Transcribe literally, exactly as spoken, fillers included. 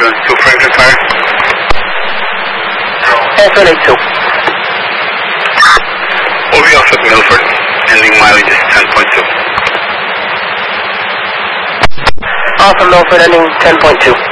two Franklin Fire. Franklin eight two. O V off at Milford, ending mileage is ten point two. Off of Milford, ending ten point two.